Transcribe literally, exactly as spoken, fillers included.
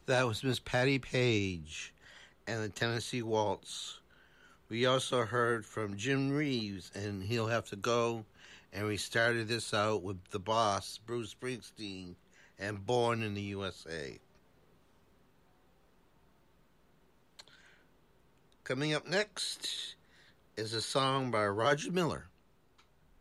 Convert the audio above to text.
That was Miss Patty Page and the Tennessee Waltz. We also heard from Jim Reeves and He'll Have to Go. And we started this out with the boss, Bruce Springsteen, and Born in the U S A. Coming up next is a song by Roger Miller.